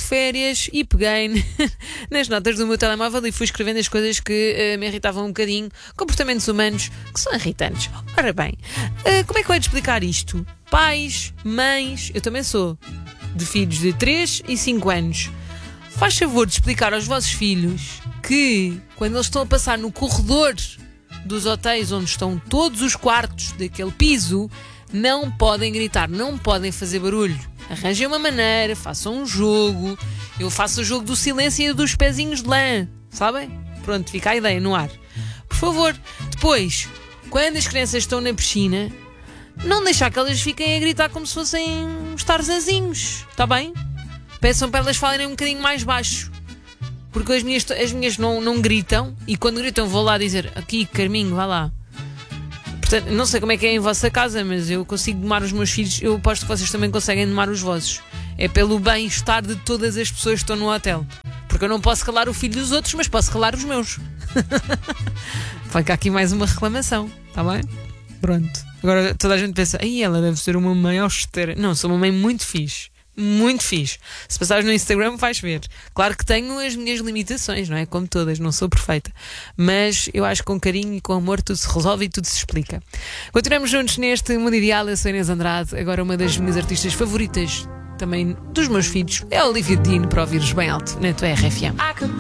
férias e peguei nas notas do meu telemóvel e fui escrevendo as coisas que me irritavam um bocadinho. Comportamentos humanos que são irritantes. Ora bem, como é que eu hei de explicar isto? Pais, mães, eu também sou de filhos de 3 e 5 anos. Faz favor de explicar aos vossos filhos que quando eles estão a passar no corredor dos hotéis onde estão todos os quartos daquele piso, não podem gritar, não podem fazer barulho. Arranjem uma maneira, façam um jogo. Eu faço o jogo do silêncio e dos pezinhos de lã, sabem? Pronto, fica a ideia no ar. Por favor, depois, quando as crianças estão na piscina, não deixar que elas fiquem a gritar como se fossem uns tarzanzinhos, está bem? Peçam para elas falarem um bocadinho mais baixo. Porque as minhas não gritam. E quando gritam vou lá dizer: aqui, Carminho, vá lá. Portanto, não sei como é que é em vossa casa, mas eu consigo domar os meus filhos. Eu aposto que vocês também conseguem domar os vossos. É pelo bem-estar de todas as pessoas que estão no hotel. Porque eu não posso calar o filho dos outros, mas posso calar os meus. Fica aqui mais uma reclamação, está bem? Pronto. Agora toda a gente pensa: ai, ela deve ser uma mãe austera. Não, sou uma mãe muito fixe. Muito fixe. Se passares no Instagram vais ver. Claro que tenho as minhas limitações, não é? Como todas, não sou perfeita. Mas eu acho que com carinho e com amor tudo se resolve e tudo se explica. Continuamos juntos neste Mundo Ideal. Eu sou Inês Andrade. Agora uma das minhas artistas favoritas, também dos meus filhos, é a Olivia Dean, para ouvires bem alto na tua RFM.